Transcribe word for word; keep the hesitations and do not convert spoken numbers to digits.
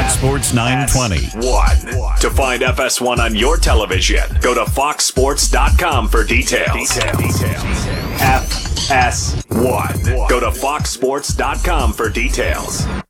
Fox Sports nine twenty. one. To find F S one on your television, go to fox sports dot com for details. F S one. Go to fox sports dot com for details.